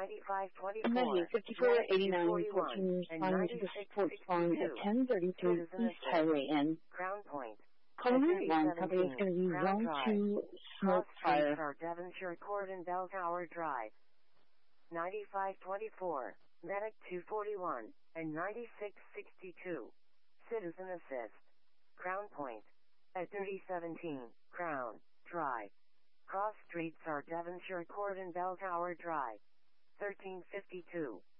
9524, 54, 89, 14, responding to the sports phone at 1032 East Highway N. Crown Point. Caller 1, company is going to be Zone 2, Smoke Fire. Are Devonshire Court and Bell Tower Drive. 9524, Medic 241, and 9662. Citizen Assist. Crown Point. At 3017, Crown Drive. Cross streets are Devonshire Court and Bell Tower Drive. 1352.